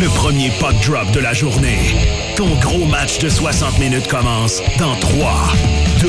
Le premier puck drop de la journée. Ton gros match de 60 minutes commence dans 3, 2, 1.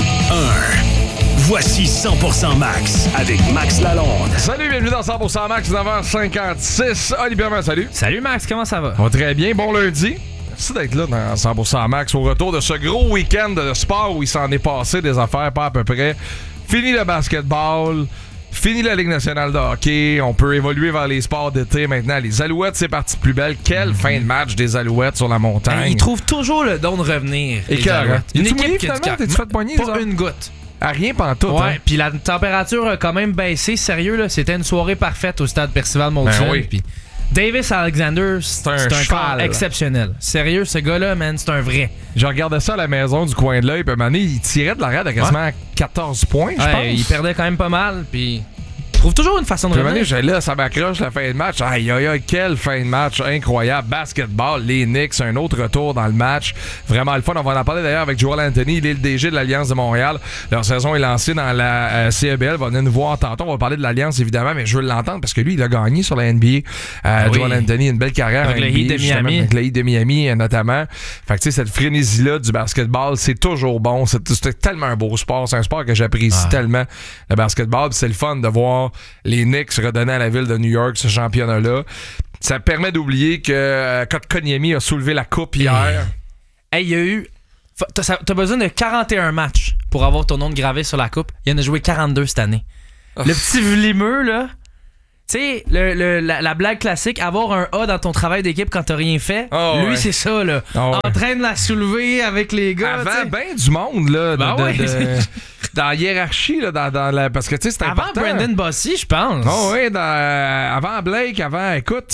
Voici 100% Max avec Max Lalonde. Salut, bienvenue dans 100% Max, 9h56. Olivier Berman, salut. Salut Max, comment ça va? On va très bien, bon lundi. Merci d'être là dans 100% Max au retour de ce gros week-end de sport où il s'en est passé des affaires pas à peu près. Fini le basketball, fini la Ligue nationale de hockey. On peut évoluer vers les sports d'été maintenant. Les Alouettes, c'est parti plus belle. Quelle fin de match des Alouettes sur la montagne. Ils trouvent toujours le don de revenir. Une équipe qui a du cœur. T'es-tu fait poigner? Pas une goutte. À rien pantoute. Ouais, puis la température a quand même baissé. Sérieux, là, c'était une soirée parfaite au stade Percival-Molson. Ben oui. Puis Davis Alexander, c'est un corps exceptionnel. Sérieux, ce gars-là, man, c'est un vrai. Je regardais ça à la maison du coin de l'œil, puis à un moment donné, il tirait de l'arrière de quasiment 14 points, je pense. Il perdait quand même pas mal, puis il trouve toujours une façon de revenir. J'ai là, ça m'accroche la fin de match. Aïe, aïe, aïe, quelle fin de match incroyable. Basketball, les Knicks, un autre retour dans le match. Vraiment le fun. On va en parler d'ailleurs avec Joel Anthony. Il est le DG de l'Alliance de Montréal. Leur saison est lancée dans la CEBL. Va venir nous voir tantôt. On va parler de l'Alliance, évidemment, mais je veux l'entendre parce que lui, il a gagné sur la NBA. Joel Anthony, une belle carrière. Avec le Heat de Miami. Avec le Heat de Miami, notamment. Fait que, tu sais, cette frénésie-là du basketball, c'est toujours bon. C'est tellement un beau sport. C'est un sport que j'apprécie tellement, le basketball. Puis c'est le fun de voir les Knicks redonner à la ville de New York ce championnat-là. Ça permet d'oublier que Kotkaniemi a soulevé la coupe hier. Hey, il y a eu... T'as besoin de 41 matchs pour avoir ton nom gravé sur la coupe. Il en a joué 42 cette année. Le petit vlimeux, là... Tu sais, la blague classique, avoir un A dans ton travail d'équipe quand t'as rien fait, lui, c'est ça, là. En train de la soulever avec les gars. Avant ben du monde, là, dans la hiérarchie, là, parce que, tu sais, c'est important. Avant Brandon Bossy, je pense. Avant Blake, écoute,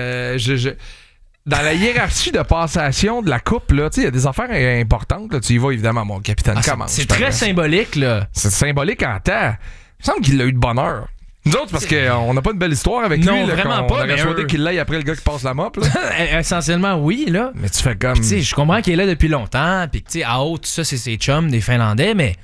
dans la hiérarchie de passation de la coupe, là, tu sais, il y a des affaires importantes, là. Tu y vas, évidemment, mon capitaine commence. C'est très symbolique, là. C'est symbolique en temps. Il me semble qu'il a eu de bonheur. Nous autres, parce qu'on n'a pas de belle histoire avec lui. Non, vraiment pas. On aurait souhaité qu'il l'aille après le gars qui passe la mop. Là. Essentiellement, oui. Là. Mais tu fais comme... Tu sais, je comprends qu'il est là depuis longtemps. Puis, tu sais, à haut, tout ça, c'est ses chums, des Finlandais. Mais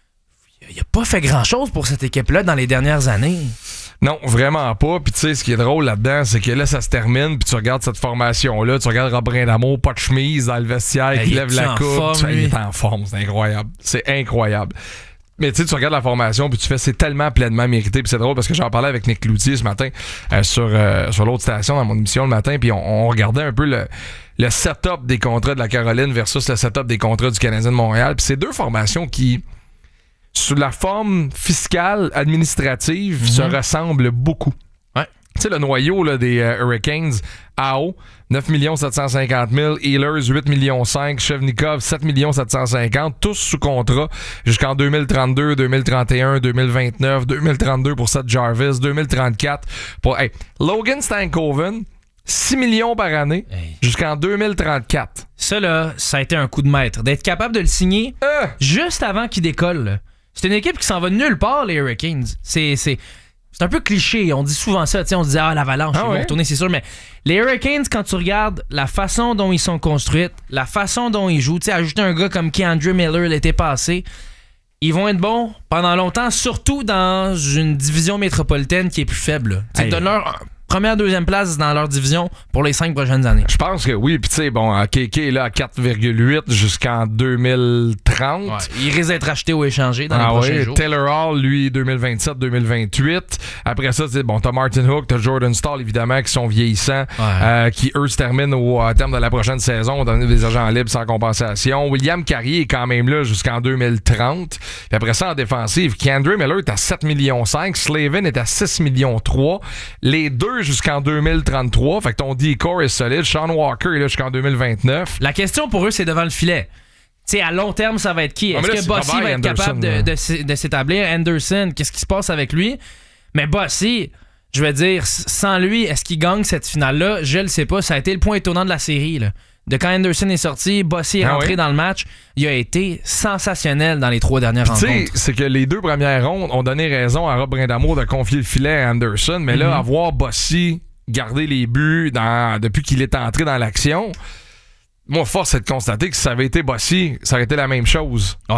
il a pas fait grand-chose pour cette équipe-là dans les dernières années. Non, vraiment pas. Puis, tu sais, ce qui est drôle là-dedans, c'est que là, ça se termine. Puis, tu regardes cette formation-là. Tu regardes Rob Brindamour, pas de chemise dans le vestiaire, qui lève la coupe. Il est en forme. C'est incroyable. C'est incroyable. Mais tu sais, tu regardes la formation puis tu fais c'est tellement pleinement mérité. Puis c'est drôle parce que j'en parlais avec Nick Cloutier ce matin sur l'autre station dans mon émission le matin. Puis on regardait un peu le setup des contrats de la Caroline versus le setup des contrats du Canadien de Montréal. Puis c'est deux formations qui, sous la forme fiscale, administrative, se ressemblent beaucoup. Ouais. Tu sais, le noyau là, des Hurricanes, AO, 9 750 000, Ehlers, 8 millions 5, Chevnikov, 7 750 000, tous sous contrat jusqu'en 2032, 2031, 2029, 2032 pour Seth Jarvis, 2034 pour Logan Stankoven, 6 millions par année jusqu'en 2034. Ça, là, ça a été un coup de maître. D'être capable de le signer juste avant qu'il décolle. Là. C'est une équipe qui s'en va de nulle part, les Hurricanes. C'est un peu cliché, on dit souvent ça, on se dit l'Avalanche, ils vont retourner, c'est sûr, mais les Hurricanes, quand tu regardes la façon dont ils sont construits, la façon dont ils jouent, ajouter un gars comme Keandre Miller l'été passé, ils vont être bons pendant longtemps, surtout dans une division métropolitaine qui est plus faible. Donne-leur première, deuxième place dans leur division pour les 5 prochaines années. Je pense que oui. Puis tu sais, bon, KK est là à 4,8 jusqu'en 2030. Ouais, il risque d'être acheté ou échangé dans les prochains jours. Taylor Hall, lui, 2027-2028. Après ça, t'as Martin Hook, t'as Jordan Staal, évidemment, qui sont vieillissants, qui, eux, se terminent au terme de la prochaine saison. On donne des agents libres sans compensation. William Carrier est quand même là jusqu'en 2030. Puis après ça, en défensive, Keandre Miller est à 7,5 millions. Slavin est à 6,3 millions. Les deux jusqu'en 2033. Fait que ton D-Core est solide. Sean Walker est là jusqu'en 2029. La question pour eux, c'est devant le filet. Tu sais, à long terme, ça va être qui? Est-ce que Bossy va être capable de s'établir? Anderson, qu'est-ce qui se passe avec lui? Mais Bossy, je veux dire, sans lui, est-ce qu'il gagne cette finale-là? Je le sais pas. Ça a été le point étonnant de la série, là. De quand Anderson est sorti, Bossy est rentré dans le match, il a été sensationnel dans les 3 dernières rencontres. Tu sais, c'est que les 2 premières rondes ont donné raison à Rob Brindamour de confier le filet à Anderson, mais là, avoir Bossy garder les buts depuis qu'il est entré dans l'action, moi, force est de constater que si ça avait été Bossy, ça aurait été la même chose. Ah oui.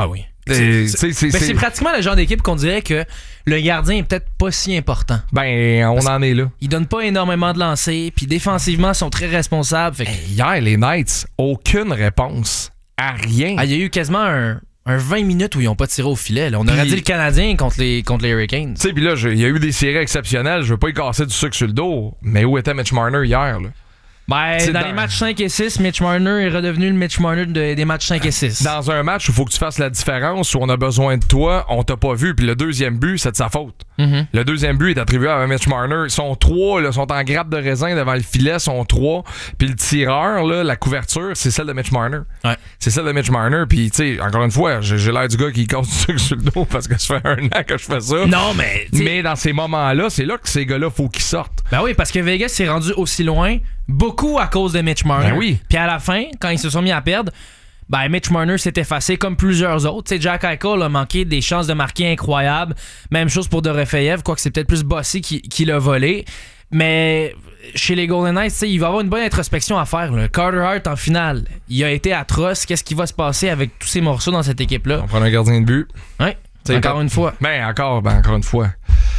C'est pratiquement le genre d'équipe qu'on dirait que le gardien est peut-être pas si important. On en est là. Ils donnent pas énormément de lancers, puis défensivement, ils sont très responsables. Hier, les Knights, aucune réponse à rien. Il y a eu quasiment un 20 minutes où ils n'ont pas tiré au filet. Là. On aurait dit le Canadien contre les Hurricanes. Tu sais, puis là, il y a eu des séries exceptionnelles. Je veux pas y casser du sucre sur le dos, mais où était Mitch Marner hier, là? Dans les matchs 5 et 6, Mitch Marner est redevenu le Mitch Marner des matchs 5 et 6. Dans un match où il faut que tu fasses la différence, où on a besoin de toi, on t'a pas vu, puis le deuxième but, c'est de sa faute. Mm-hmm. Le deuxième but est attribué à Mitch Marner. Ils sont 3, là, sont en grappe de raisin devant le filet, sont 3. Puis le tireur, là, la couverture, c'est celle de Mitch Marner. Ouais. C'est celle de Mitch Marner. Puis, tu sais, encore une fois, j'ai l'air du gars qui casse du sucre sur le dos parce que ça fait 1 an que je fais ça. Non, mais... Mais dans ces moments-là, c'est là que ces gars-là, faut qu'ils sortent. Ben oui, parce que Vegas s'est rendu aussi loin, beaucoup à cause de Mitch Marner. Ben oui. Puis à la fin, quand ils se sont mis à perdre, Mitch Marner s'est effacé comme plusieurs autres. T'sais, Jack Eichel a manqué des chances de marquer incroyables. Même chose pour Dorofeyev, quoique c'est peut-être plus Bossy qui l'a volé. Mais chez les Golden Knights, il va y avoir une bonne introspection à faire. Là. Carter Hart en finale, il a été atroce. Qu'est-ce qui va se passer avec tous ces morceaux dans cette équipe-là? On prend un gardien de but. Oui, encore une fois. Encore une fois.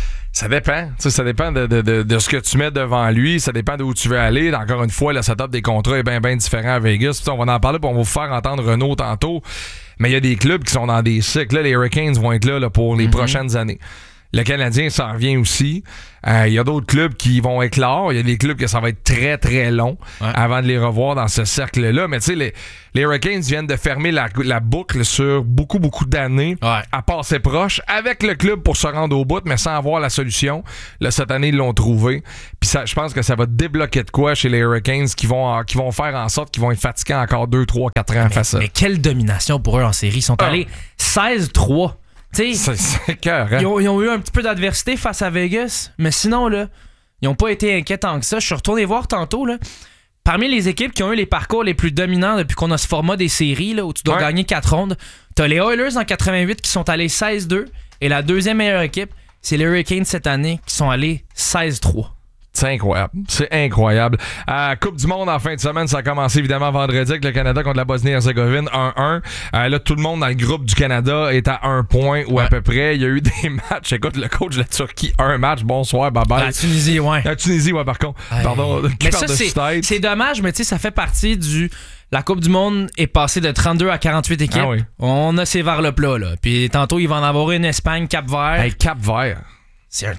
Ça dépend. Ça dépend de ce que tu mets devant lui. Ça dépend d'où tu veux aller. Encore une fois, le setup des contrats est bien différent à Vegas. Puis on va en parler, puis on va vous faire entendre Renaud tantôt. Mais il y a des clubs qui sont dans des cycles. Là, les Hurricanes vont être là pour les prochaines années. Le Canadien s'en revient aussi. Il y a d'autres clubs qui vont éclore. Il y a des clubs que ça va être très, très long avant de les revoir dans ce cercle-là. Mais tu sais, les Hurricanes viennent de fermer la boucle sur beaucoup, beaucoup d'années à passer proche avec le club pour se rendre au bout, mais sans avoir la solution. Là, cette année, ils l'ont trouvé. Puis je pense que ça va débloquer de quoi chez les Hurricanes qui vont faire en sorte qu'ils vont être fatigués encore 2, 3, 4 ans face à ça. Mais quelle domination pour eux en série. Ils sont allés 16-3. C'est cœur, hein? Ils ont eu un petit peu d'adversité face à Vegas, mais sinon, là, ils n'ont pas été inquiets tant que ça. Je suis retourné voir tantôt, là. Parmi les équipes qui ont eu les parcours les plus dominants depuis qu'on a ce format des séries, là, où tu dois gagner 4 rondes, t'as les Oilers en 88 qui sont allés 16-2, et la deuxième meilleure équipe, c'est les Hurricanes cette année qui sont allés 16-3. C'est incroyable. C'est incroyable. Coupe du Monde en fin de semaine, ça a commencé évidemment vendredi avec le Canada contre la Bosnie-Herzégovine 1-1. Là, tout le monde dans le groupe du Canada est à 1 point ou à peu près. Il y a eu des matchs. Écoute, le coach de la Turquie, 1 match. Bonsoir, bye-bye. La Tunisie, La Tunisie, par contre. Pardon. Mais ça, c'est dommage, mais tu sais, ça fait partie du... La Coupe du Monde est passée de 32 à 48 équipes. Ah oui. On a ses vers le plat, là. Puis tantôt, il va en avoir une Espagne, Cap-Vert. Cap-Vert. C'est un...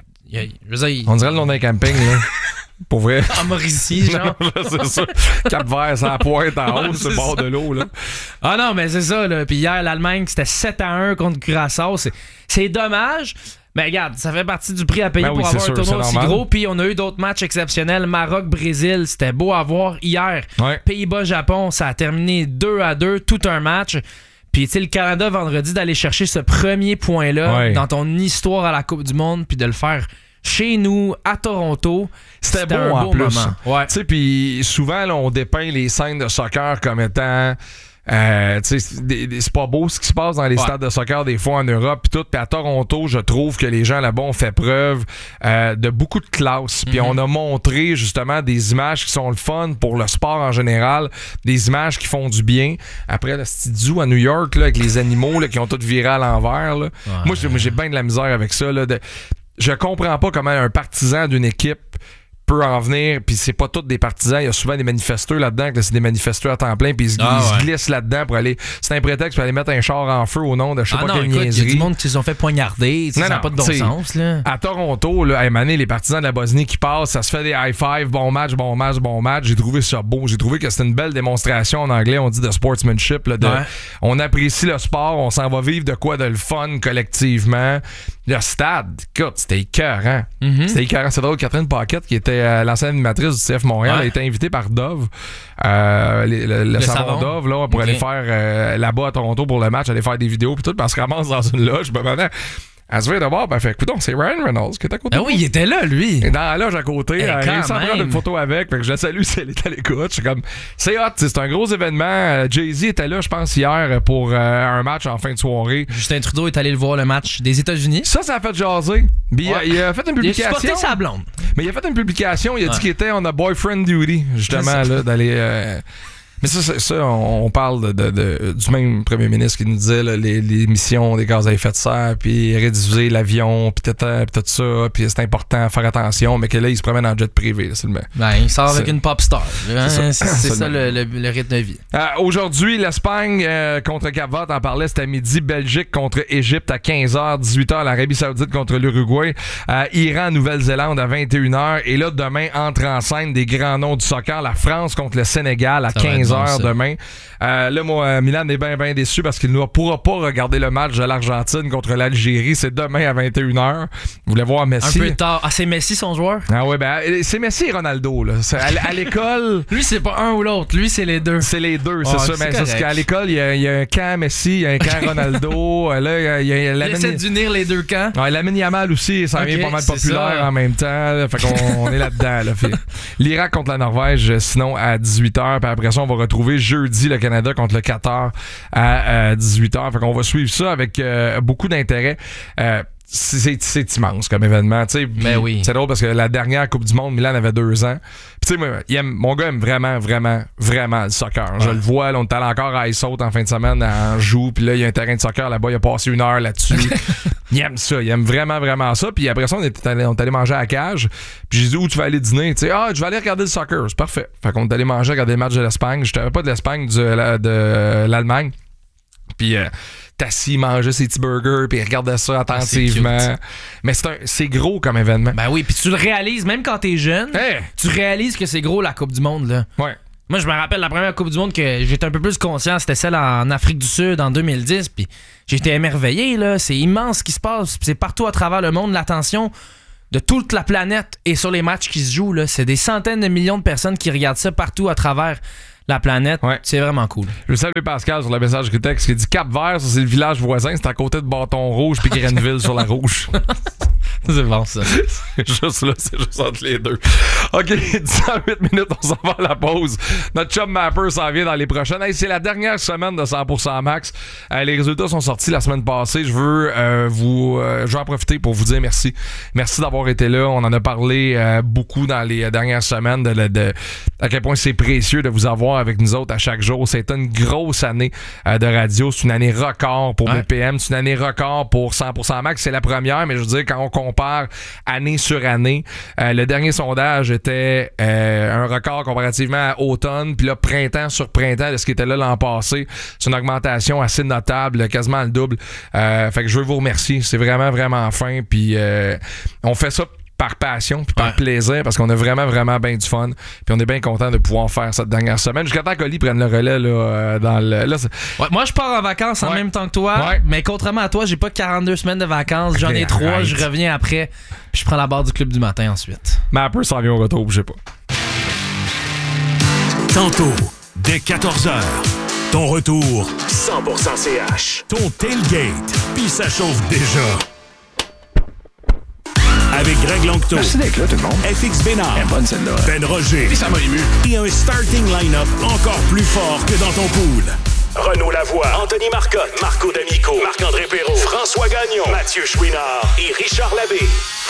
On dirait le nom d'un camping, là. Pour vrai. En Mauricie, genre. C'est ça. Cap-Vert, c'est la pointe en haut, c'est le bord de l'eau, là. Ah non, mais c'est ça, là. Puis hier, l'Allemagne, c'était 7-1 contre Curaçao. C'est dommage. Mais regarde, ça fait partie du prix à payer pour avoir un tournoi aussi gros. Puis on a eu d'autres matchs exceptionnels. Maroc-Brésil, c'était beau à voir hier. Pays-Bas-Japon, ça a terminé 2-2, tout un match. Puis, tu sais, le Canada, vendredi, d'aller chercher ce premier point-là dans ton histoire à la Coupe du Monde, puis de le faire chez nous, à Toronto. C'était beau un en beau plus. moment. Tu sais, puis souvent, là, on dépeint les scènes de soccer comme étant... c'est pas beau ce qui se passe dans les stades de soccer des fois en Europe pis tout. Puis à Toronto, je trouve que les gens là-bas ont fait preuve de beaucoup de classe. Puis on a montré justement des images qui sont le fun pour le sport en général, des images qui font du bien. Après le petit zoo à New York là, avec les animaux là, qui ont tout viré à l'envers. Là. Moi, j'ai bien de la misère avec ça. Là, je comprends pas comment un partisan d'une équipe peut en venir, puis c'est pas tous des partisans, il y a souvent des manifesteurs là-dedans, que c'est des manifesteurs à temps plein, puis ils se glissent là-dedans pour aller... C'est un prétexte pour aller mettre un char en feu au nom de je sais pas quelle niaiserie. Il y a du monde qui se sont fait poignarder, ça n'a pas de bon sens. Là. À Toronto, là, à Mané, les partisans de la Bosnie qui passent, ça se fait des high-five, bon match, j'ai trouvé ça beau, j'ai trouvé que c'était une belle démonstration en anglais, on dit de sportsmanship, là, on apprécie le sport, on s'en va vivre de quoi de le fun collectivement. Le stade, écoute, c'était écœurant. C'était écœurant. C'est drôle, Catherine Paquette, qui était l'ancienne animatrice du CF Montréal, a été invitée par Dove, le savon Dove, là, pour aller faire là-bas à Toronto pour le match, aller faire des vidéos, puis tout, parce qu'elle ramasse dans une loge. Maintenant, elle se fait d'abord, elle fait écoute, c'est Ryan Reynolds qui est à côté. Ah oui, il était là, lui. Dans la loge à côté, elle réussit à prendre une photo avec. Fait que je la salue si elle est à l'écoute. Je suis comme, c'est hot, c'est un gros événement. Jay-Z était là, je pense, hier pour un match en fin de soirée. Justin Trudeau est allé le voir, le match des États-Unis. Ça a fait jaser. Il a fait une publication. Il a supporté sa blonde. Mais il a fait une publication, il a dit qu'il était on a boyfriend duty, justement, là, d'aller. Mais ça on parle du même premier ministre qui nous disait là, les émissions des gaz à effet de serre, puis réduire l'avion, puis tout ça, puis c'est important à faire attention, mais que là, il se promène en jet privé. Là, il sort avec une pop star. Hein? C'est ça le rythme de vie. Aujourd'hui, l'Espagne contre Cap-Vert, t'en parlais, c'était à midi. Belgique contre Égypte à 15h, 18h, l'Arabie Saoudite contre l'Uruguay, Iran, Nouvelle-Zélande à 21h, et là, demain, entre en scène des grands noms du soccer, la France contre le Sénégal à 15h demain. Là, moi, Milan est bien déçu parce qu'il ne pourra pas regarder le match de l'Argentine contre l'Algérie. C'est demain à 21h. Vous voulez voir Messi? Un peu tard. C'est Messi son joueur? Ah ouais, c'est Messi et Ronaldo. Là. À l'école... Lui, c'est pas un ou l'autre. Lui, c'est les deux. C'est les deux, c'est ça. Mais c'est parce qu'à l'école, il y a un camp Messi, il y a un camp Ronaldo. Là, il essaie d'unir les deux camps. Ouais, Lamine Yamal aussi, ça devient pas mal populaire en même temps. Là, fait qu'on est là-dedans. Là, l'Irak contre la Norvège, sinon à 18h. Puis après ça, on va retrouver jeudi le Canada contre le Qatar à 18h. Fait qu'on va suivre ça avec beaucoup d'intérêt. C'est immense comme événement. Mais oui. C'est drôle parce que la dernière Coupe du Monde, Milan avait 2 ans. Puis mon gars aime vraiment, vraiment, vraiment le soccer. Ouais. Je le vois, là, on est allé encore à Ice en fin de semaine, en joue. Puis là, il y a un terrain de soccer là-bas, il a passé 1 heure là-dessus. Il aime ça, il aime vraiment, vraiment ça. Puis après ça, on est allé manger à la cage. Puis j'ai dit, où tu vas aller dîner? Je vais aller regarder le soccer. C'est parfait. Fait qu'on est allé manger, regarder le match de l'Espagne. Je savais pas de l'Espagne, de l'Allemagne. Puis t'assis, mangeait ses petits burgers, puis il regardait ça attentivement. Mais c'est gros comme événement. Ben oui, puis tu le réalises, même quand t'es jeune, tu réalises que c'est gros la Coupe du Monde, là. Ouais. Moi, je me rappelle la première Coupe du Monde que j'étais un peu plus conscient, c'était celle en Afrique du Sud en 2010, puis j'étais émerveillé, là. C'est immense ce qui se passe, c'est partout à travers le monde, l'attention de toute la planète et sur les matchs qui se jouent, là. C'est des centaines de millions de personnes qui regardent ça partout à travers la planète. Ouais. C'est vraiment cool. Je salue Pascal sur le message texte qui dit Cap-Vert, c'est le village voisin, c'est à côté de Bâton Rouge puis Grenville sur la Rouge. C'est bon ça. C'est juste entre les deux. OK, 18 minutes, on s'en va à la pause. Notre chum Mapper s'en vient dans les prochaines. Hey, c'est la dernière semaine de 100% Max. Les résultats sont sortis la semaine passée. Je veux je vais en profiter pour vous dire merci. Merci d'avoir été là. On en a parlé beaucoup dans les dernières semaines de à quel point c'est précieux de vous avoir avec nous autres à chaque jour. C'est une grosse année de radio. C'est une année record pour BPM. C'est une année record pour 100% Max. C'est la première, mais je veux dire, quand on compare année sur année, le dernier sondage était un record comparativement à automne, puis là, printemps sur printemps de ce qui était là l'an passé. C'est une augmentation assez notable, quasiment le double. Fait que je veux vous remercier. C'est vraiment, vraiment fin. Puis on fait ça par passion puis par plaisir parce qu'on a vraiment, vraiment bien du fun. Puis on est bien content de pouvoir faire cette dernière semaine. Jusqu'à temps qu'Oli prenne le relais là, dans le... Là, moi, je pars en vacances en même temps que toi, mais contrairement à toi, j'ai pas 42 semaines de vacances. J'en ai 3, je reviens après, puis je prends la barre du club du matin ensuite. Mais un peu s'en vient au retour, bougez pas. Tantôt, dès 14h, ton retour 100% CH. Ton tailgate, puis ça chauffe déjà. Avec Greg Longto. Merci d'être là, tout le monde. FX Bénard. Bonne celle-là. Ben Roger. Puis ça m'a ému. Et un starting line-up encore plus fort que dans ton pool. Renaud Lavoie, Anthony Marcotte, Marco D'Amico, Marc-André Perrault, François Gagnon, Mathieu Chouinard et Richard Labbé.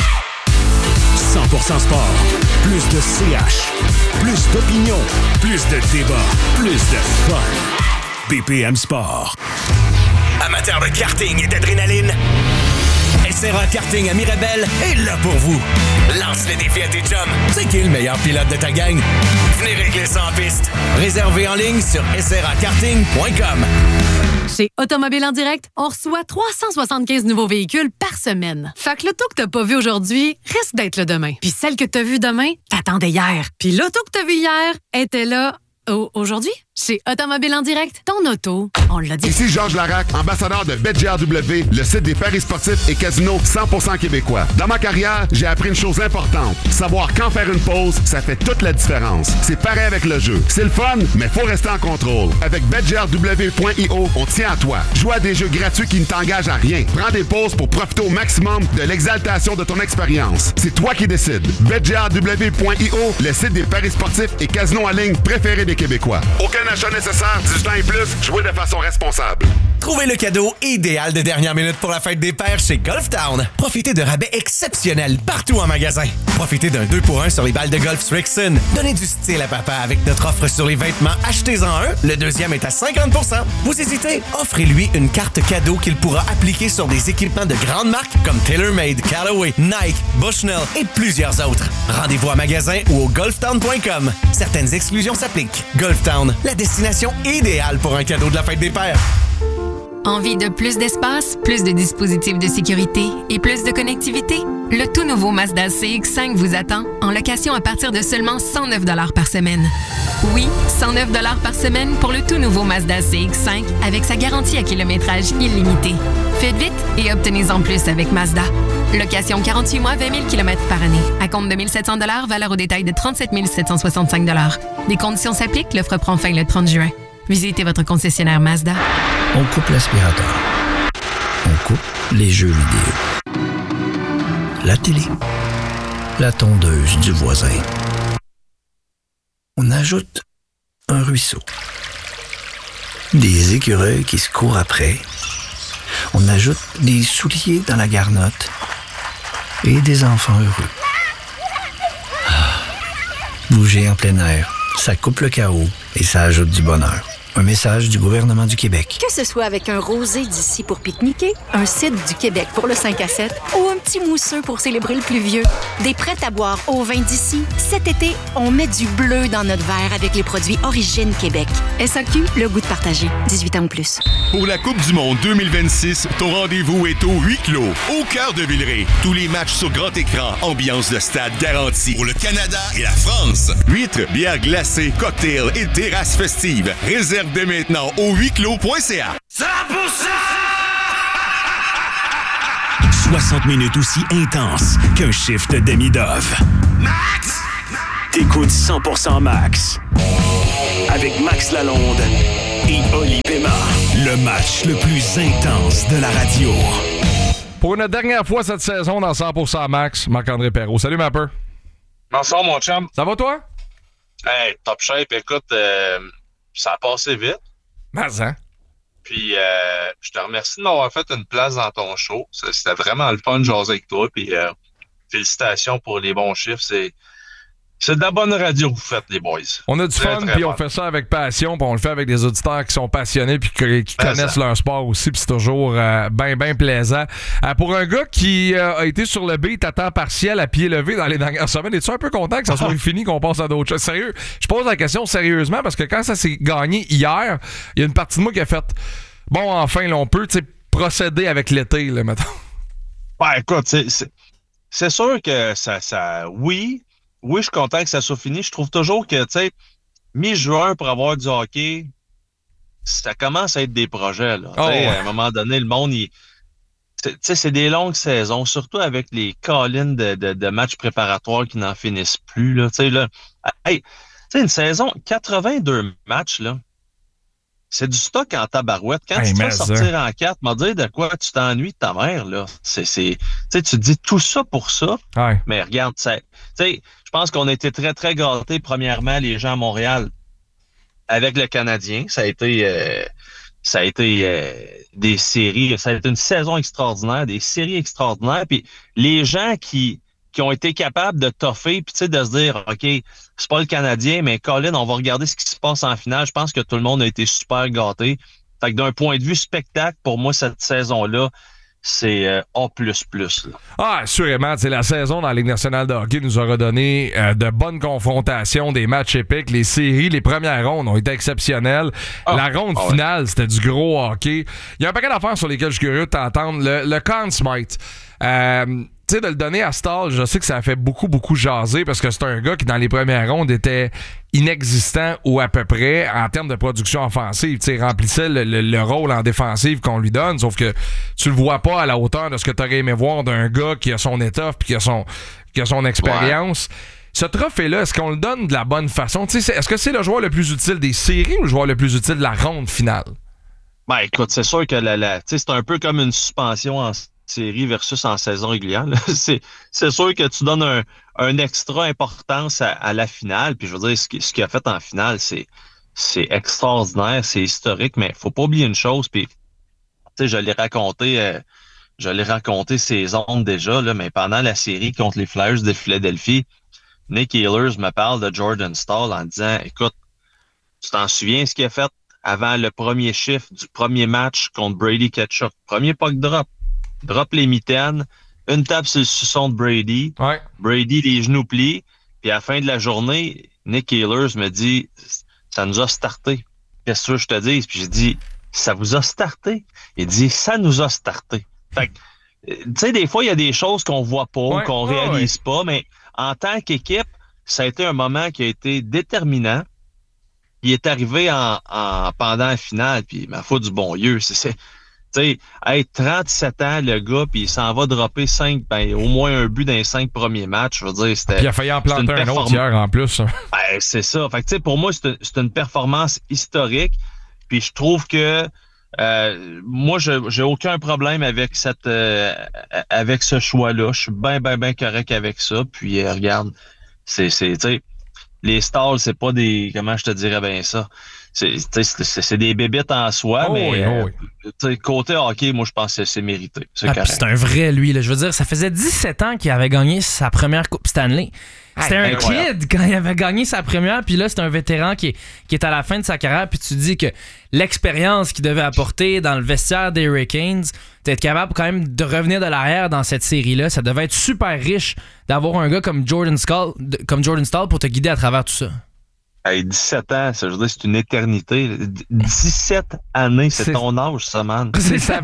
100% sport. Plus de CH. Plus d'opinion. Plus de débat. Plus de fun. BPM Sport. Amateur de karting et d'adrénaline, SRA Karting à Mirabel est là pour vous. Lance les défis à tes chums. C'est qui le meilleur pilote de ta gang? Venez régler ça en piste. Réservé en ligne sur srakarting.com. Chez Automobile en direct, on reçoit 375 nouveaux véhicules par semaine. Fait que l'auto que t'as pas vu aujourd'hui risque d'être là demain. Puis celle que t'as vue demain, t'attendais hier. Puis l'auto que t'as vue hier était là aujourd'hui. Chez Automobile en direct, ton auto, on l'a dit. Ici Georges Larac, ambassadeur de BetGRW, le site des paris sportifs et casinos 100% québécois. Dans ma carrière, j'ai appris une chose importante. Savoir quand faire une pause, ça fait toute la différence. C'est pareil avec le jeu. C'est le fun, mais faut rester en contrôle. Avec BetGRW.io, on tient à toi. Joue à des jeux gratuits qui ne t'engagent à rien. Prends des pauses pour profiter au maximum de l'exaltation de ton expérience. C'est toi qui décides. BetGRW.io, le site des paris sportifs et casinos en ligne préférés des Québécois. Aucun achat nécessaire, 18 ans et plus, jouez de façon responsable. Trouvez le cadeau idéal de dernière minute pour la fête des pères chez Golf Town. Profitez de rabais exceptionnels partout en magasin. Profitez d'un 2-pour-1 sur les balles de golf Strixon. Donnez du style à papa avec notre offre sur les vêtements. Achetez-en un, le deuxième est à 50%. Vous hésitez? Offrez-lui une carte cadeau qu'il pourra appliquer sur des équipements de grandes marques comme TaylorMade, Callaway, Nike, Bushnell et plusieurs autres. Rendez-vous en magasin ou au golftown.com. Certaines exclusions s'appliquent. Golf Town, la destination idéale pour un cadeau de la fête des pères. Envie de plus d'espace, plus de dispositifs de sécurité et plus de connectivité? Le tout nouveau Mazda CX-5 vous attend en location à partir de seulement 109 $ par semaine. Oui, 109 $ par semaine pour le tout nouveau Mazda CX-5 avec sa garantie à kilométrage illimité. Faites vite et obtenez-en plus avec Mazda. Location 48 mois, 20 000 km par année. À compte de 1 700 $, valeur au détail de 37 765 $. Des conditions s'appliquent, l'offre prend fin le 30 juin. Visitez votre concessionnaire Mazda. On coupe l'aspirateur. On coupe les jeux vidéo. La télé. La tondeuse du voisin. On ajoute un ruisseau. Des écureuils qui se courent après. On ajoute des souliers dans la garnotte. Et des enfants heureux. Bouger en plein air, ça coupe le chaos et ça ajoute du bonheur. Un message du gouvernement du Québec. Que ce soit avec un rosé d'ici pour pique-niquer, un cidre du Québec pour le 5 à 7 ou un petit mousseux pour célébrer le pluvieux, des prêts à boire au vin d'ici, cet été, on met du bleu dans notre verre avec les produits Origine Québec. SAQ, le goût de partager. 18 ans ou plus. Pour la Coupe du monde 2026, ton rendez-vous est au huis clos, au cœur de Villeray. Tous les matchs sur grand écran, ambiance de stade garantie. Pour le Canada et la France, huîtres, bières glacées, cocktails et terrasses festives. Réserve dès maintenant au huisclos.ca. 100%! 60 minutes aussi intenses qu'un shift de demi-dove. Max! T'écoutes 100% Max. Avec Max Lalonde et Oli Pema. Le match le plus intense de la radio. Pour une dernière fois cette saison dans 100% Max, Marc-André Perrault. Salut, Mapper. Bonsoir, mon chum. Ça va, toi? Hey, top shape. Écoute, ça a passé vite. Mais, hein? Puis, je te remercie de m'avoir fait une place dans ton show. C'était vraiment le fun de jaser avec toi. Puis, félicitations pour les bons chiffres. C'est de la bonne radio que vous faites, les boys. On a du fun, puis on fait ça avec passion, puis on le fait avec des auditeurs qui sont passionnés puis qui connaissent leur sport aussi, puis c'est toujours bien plaisant. Pour un gars qui a été sur le beat à temps partiel, à pied levé dans les dernières semaines, es-tu un peu content que ça soit fini, qu'on passe à d'autres choses? Sérieux, je pose la question sérieusement, parce que quand ça s'est gagné hier, il y a une partie de moi qui a fait « Bon, enfin, là, on peut procéder avec l'été, là, mettons. » Ben, écoute, c'est sûr que ça oui, je suis content que ça soit fini. Je trouve toujours que, tu sais, mi-juin pour avoir du hockey, ça commence à être des projets, là. Ouais. À un moment donné, le monde, c'est des longues saisons, surtout avec les call-ins de matchs préparatoires qui n'en finissent plus, là. Tu sais, là, hey, une saison, 82 matchs, là, c'est du stock en tabarouette. Quand tu te fais sortir en 4, m'en dire de quoi tu t'ennuies de ta mère, là. Tu te dis tout ça pour ça. Ouais. Mais regarde, tu sais, je pense qu'on a été très, très gâtés, premièrement, les gens à Montréal, avec le Canadien. Ça a été des séries, ça a été une saison extraordinaire, des séries extraordinaires. Puis les gens qui ont été capables de toffer, puis tu sais, de se dire, OK, c'est pas le Canadien, mais Colin, on va regarder ce qui se passe en finale. Je pense que tout le monde a été super gâté. Fait que d'un point de vue spectacle, pour moi, cette saison-là, c'est A++. Là. Ah, assurément. La saison dans la Ligue nationale de hockey nous aura donné de bonnes confrontations, des matchs épiques. Les séries, les premières rondes ont été exceptionnelles. La ronde finale, c'était du gros hockey. Il y a un paquet d'affaires sur lesquelles je suis curieux de t'entendre. Le Conn Smythe. Tu sais, de le donner à Stahl, je sais que ça a fait beaucoup jaser parce que c'est un gars qui, dans les premières rondes, était inexistant ou à peu près en termes de production offensive. Tu sais, remplissait le rôle en défensive qu'on lui donne, sauf que tu le vois pas à la hauteur de ce que tu aurais aimé voir d'un gars qui a son étoffe puis qui a son expérience. Ouais. Ce trophée-là, est-ce qu'on le donne de la bonne façon? Tu sais, est-ce que c'est le joueur le plus utile des séries ou le joueur le plus utile de la ronde finale? Ben, écoute, c'est sûr que c'est un peu comme une suspension en série versus en saison régulière. C'est sûr que tu donnes un extra importance à la finale. Puis je veux dire, ce qu'il a fait en finale, c'est extraordinaire, c'est historique, mais faut pas oublier une chose. Puis je l'ai raconté ces ondes déjà, là, mais pendant la série contre les Flyers de Philadelphie, Nick Ehlers me parle de Jordan Staal en disant, écoute, tu t'en souviens ce qu'il a fait avant le premier chiffre du premier match contre Brady Tkachuk? Premier puck drop les mitaines, une tape sur le suçon de Brady, Brady les genoux pliés, puis à la fin de la journée, Nick Ehlers me dit, ça nous a starté. Qu'est-ce que je te dis? Puis j'ai dit, ça vous a starté? Il dit, ça nous a starté. Fait que, tu sais, des fois, il y a des choses qu'on voit pas, qu'on réalise pas, mais en tant qu'équipe, ça a été un moment qui a été déterminant. Il est arrivé pendant la finale, puis ma foi du bon Dieu, tu sais, 37 ans, le gars, puis il s'en va dropper au moins un but dans les 5 premiers matchs. Je veux dire, c'était. Puis il a failli en planter un autre hier en plus. C'est ça. Fait que, tu sais, pour moi, c'est une performance historique. Puis je trouve que moi, j'ai aucun problème avec avec ce choix-là. Je suis bien correct avec ça. Puis regarde, tu sais, les Stars, c'est pas des. Comment je te dirais bien ça? C'est des bébites en soi, côté hockey, moi, je pense que c'est mérité. C'est un vrai, lui. Là. Je veux dire, ça faisait 17 ans qu'il avait gagné sa première Coupe Stanley. C'était un kid quand il avait gagné sa première, puis là, c'est un vétéran qui est à la fin de sa carrière, puis tu dis que l'expérience qu'il devait apporter dans le vestiaire des Hurricanes, d'être capable quand même de revenir de l'arrière dans cette série-là, ça devait être super riche d'avoir un gars comme Jordan Staal pour te guider à travers tout ça. 17 ans, ça, je veux dire, c'est une éternité. 17 années, c'est ton âge, ça, man. C'est sa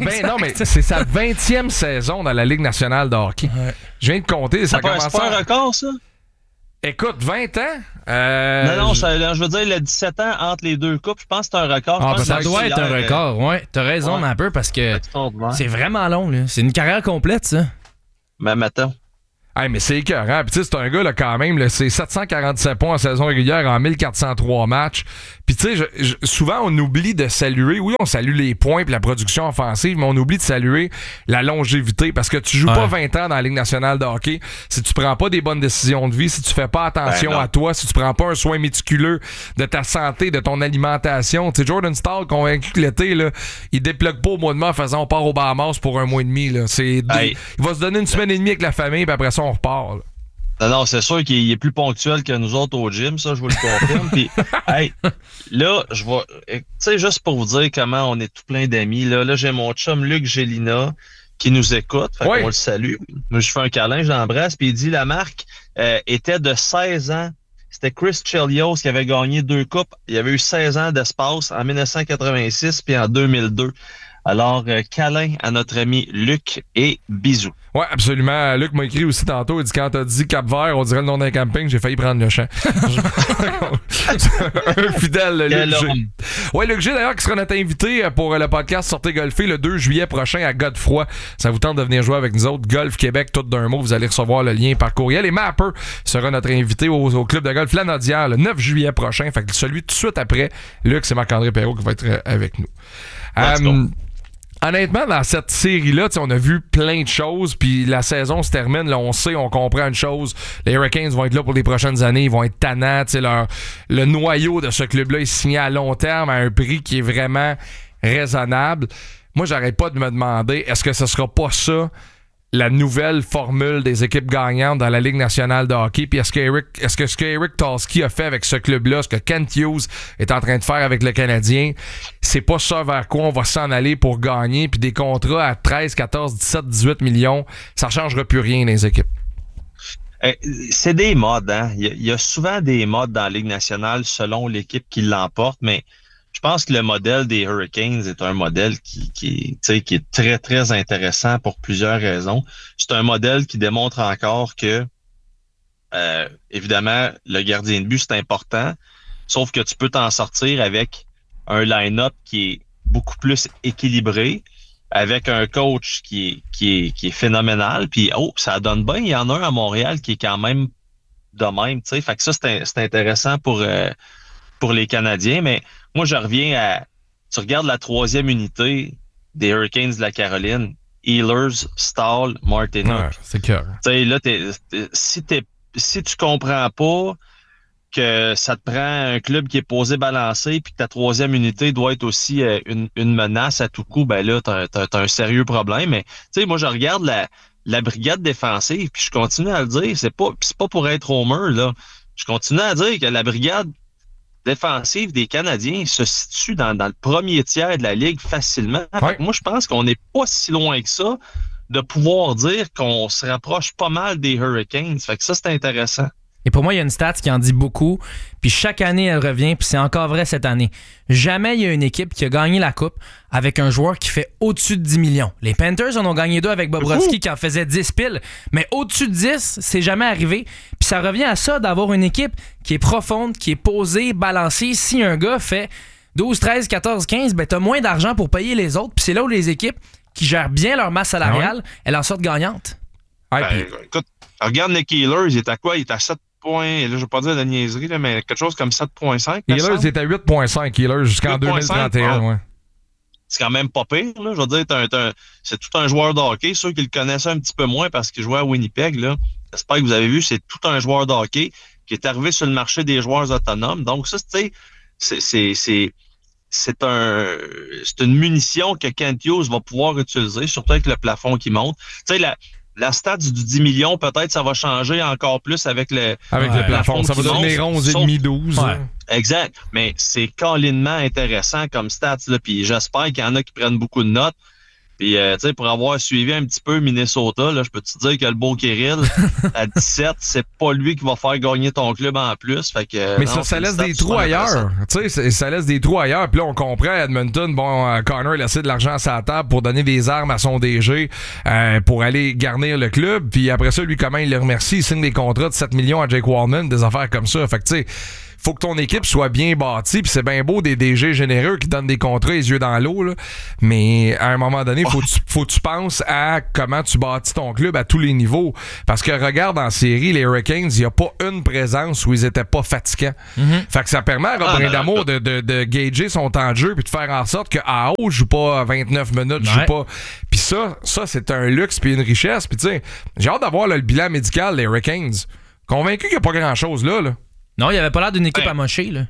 20e saison dans la Ligue nationale de hockey. Ouais. Je viens de compter. C'est pas un record, ça? Écoute, 20 ans? Non, je veux dire, le 17 ans entre les deux coupes, je pense que c'est un record. Ça doit être un record, ouais. T'as raison un peu, parce que c'est vraiment long, là. C'est une carrière complète, ça. Mais mettons. Hey, mais c'est écœurant. Puis tu sais, c'est un gars, là, quand même, là, c'est 747 points en saison régulière en 1403 matchs. Puis tu sais, souvent, on oublie de saluer. Oui, on salue les points et la production offensive, mais on oublie de saluer la longévité. Parce que tu joues pas 20 ans dans la Ligue nationale de hockey si tu prends pas des bonnes décisions de vie, si tu fais pas attention à toi, si tu prends pas un soin méticuleux de ta santé, de ton alimentation. Tu sais, Jordan Staal, convaincu que l'été, là, il déplugue pas au mois de mai en faisant on part aux Bahamas pour un mois et demi. Là. Il va se donner une semaine et demie avec la famille, puis après ça, on repart. Là. Non, c'est sûr qu'il est plus ponctuel que nous autres au gym, ça, je vous le confirme. Puis, là, je vais. Tu sais, juste pour vous dire comment on est tout plein d'amis, là j'ai mon chum Luc Gélina qui nous écoute. Fait qu'on le salue. Moi, je fais un câlin, je l'embrasse, puis il dit la marque était de 16 ans. C'était Chris Chelios qui avait gagné 2 coupes. Il avait eu 16 ans d'espace en 1986 puis en 2002. Alors, câlin à notre ami Luc et bisous. Ouais, absolument. Luc m'a écrit aussi tantôt. Il dit quand t'as dit Cap-Vert, on dirait le nom d'un camping, j'ai failli prendre le champ. Un fidèle, Luc G. Ouais, Luc G, d'ailleurs, qui sera notre invité pour le podcast Sortez golfer le 2 juillet prochain à Godefroy. Ça vous tente de venir jouer avec nous autres. Golf Québec, tout d'un mot. Vous allez recevoir le lien par courriel. Et Mapper sera notre invité au club de golf Lanaudière le 9 juillet prochain. Fait que celui tout de suite après, Luc, c'est Marc-André Perrault qui va être avec nous. Honnêtement, dans cette série-là, on a vu plein de choses, puis la saison se termine, là, on sait, on comprend une chose, les Hurricanes vont être là pour les prochaines années, ils vont être tannants, le noyau de ce club-là est signé à long terme à un prix qui est vraiment raisonnable. Moi, j'arrête pas de me demander, est-ce que ce sera pas ça la nouvelle formule des équipes gagnantes dans la Ligue nationale de hockey? Puis est-ce que ce que Eric Tulsky a fait avec ce club-là, ce que Kent Hughes est en train de faire avec le Canadien, c'est pas ça vers quoi on va s'en aller pour gagner? Puis des contrats à 13, 14, 17, 18 millions, ça changera plus rien dans les équipes. C'est des modes, hein? Il y a souvent des modes dans la Ligue nationale selon l'équipe qui l'emporte, mais je pense que le modèle des Hurricanes est un modèle qui est très, très intéressant pour plusieurs raisons. C'est un modèle qui démontre encore que, évidemment, le gardien de but, c'est important, sauf que tu peux t'en sortir avec un line-up qui est beaucoup plus équilibré, avec un coach qui est phénoménal, puis ça donne bien. Il y en a un à Montréal qui est quand même de même, tu sais. Fait que ça, c'est intéressant pour les Canadiens, mais moi, je reviens à... Tu regardes la 3e unité des Hurricanes de la Caroline, Ehlers, Staal, Martinook. Ouais, c'est clair. Tu sais, là, si tu comprends pas que ça te prend un club qui est posé balancé puis que ta troisième unité doit être aussi une menace à tout coup, ben là, t'as un sérieux problème. Mais tu sais, moi, je regarde la brigade défensive puis je continue à le dire, c'est pas pour être homer, là. Je continue à dire que la brigade défensive des Canadiens se situe dans le premier tiers de la Ligue facilement. Ouais. Moi, je pense qu'on n'est pas si loin que ça de pouvoir dire qu'on se rapproche pas mal des Hurricanes. Fait que ça, c'est intéressant. Et pour moi, il y a une stat qui en dit beaucoup, puis chaque année, elle revient, puis c'est encore vrai cette année. Jamais il y a une équipe qui a gagné la Coupe avec un joueur qui fait au-dessus de 10 millions. Les Panthers en ont gagné 2 avec Bobrovsky qui en faisait 10 piles, mais au-dessus de 10, c'est jamais arrivé. Puis ça revient à ça d'avoir une équipe qui est profonde, qui est posée, balancée. Si un gars fait 12, 13, 14, 15, ben t'as moins d'argent pour payer les autres, puis c'est là où les équipes qui gèrent bien leur masse salariale, elles en sortent gagnantes. Écoute, regarde les Killers, il est à quoi? Il est à 7 points, là, je ne vais pas dire de niaiserie, là, mais quelque chose comme 7,5. Healers était à 8,5 Healers jusqu'en 2031. Ouais. C'est quand même pas pire, là. Je veux dire, c'est tout un joueur de hockey. Ceux qui le connaissaient un petit peu moins parce qu'il jouait à Winnipeg, là. J'espère que vous avez vu, c'est tout un joueur de hockey qui est arrivé sur le marché des joueurs autonomes. Donc, ça, tu sais, c'est une munition que Kent Hughes va pouvoir utiliser, surtout avec le plafond qui monte. Tu sais, la stat du 10 millions, peut-être, ça va changer encore plus avec le plafond. Ça va devenir 11,5, 12. Ouais. Exact. Mais c'est câlinement intéressant comme stats, là. Puis j'espère qu'il y en a qui prennent beaucoup de notes. Puis, tu sais, pour avoir suivi un petit peu Minnesota, là, je peux te dire que le beau Kirill, à 17, c'est pas lui qui va faire gagner ton club en plus. Fait que, mais ça laisse des trous ailleurs. Tu sais, ça laisse des trous ailleurs. Puis là, on comprend à Edmonton, Connor laissait de l'argent à sa table pour donner des armes à son DG pour aller garnir le club. Puis après ça, lui, comment il le remercie? Il signe des contrats de 7 millions à Jake Wallman, des affaires comme ça. Fait que, tu sais, faut que ton équipe soit bien bâtie, puis c'est bien beau des DG généreux qui donnent des contrats les yeux dans l'eau, là. Mais à un moment donné, faut que tu penses à comment tu bâtis ton club à tous les niveaux. Parce que regarde en série, les Hurricanes, il n'y a pas une présence où ils étaient pas fatigants. Fait que ça permet à Robin D'Amour de gager son temps de jeu puis de faire en sorte que AO joue pas 29 minutes, joue pas. Puis ça c'est un luxe puis une richesse. Puis tu sais, j'ai hâte d'avoir le bilan médical des Hurricanes. Convaincu qu'il n'y a pas grand-chose là. Non, il avait pas l'air d'une équipe amochée, là.